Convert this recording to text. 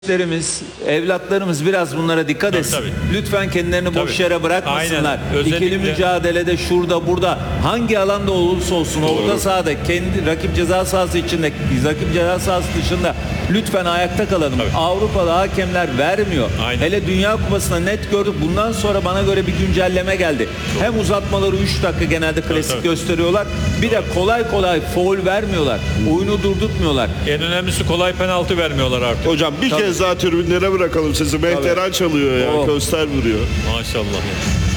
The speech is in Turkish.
Gençlerimiz, evlatlarımız biraz bunlara dikkat etsin. Tabii. Lütfen kendilerini boş yere bırakmasınlar. Aynen. Özellikle... İkili mücadelede şurada burada hangi alanda olursa olsun orta sahada kendi rakip ceza sahası içinde, rakip ceza sahası dışında lütfen ayakta kalalım. Tabii. Avrupa'da hakemler vermiyor. Aynen. Hele Dünya Kupası'nda net gördük. Bundan sonra bana göre bir güncelleme geldi. Hem uzatmaları 3 dakika genelde klasik tabii. gösteriyorlar. Bir de kolay kolay faul vermiyorlar. Oyunu durdurtmuyorlar. En önemlisi kolay penaltı vermiyorlar artık. Hocam bir kez daha tribünlere bırakalım sizi. Mehteran çalıyor ya. Oh. Göster vuruyor. Maşallah.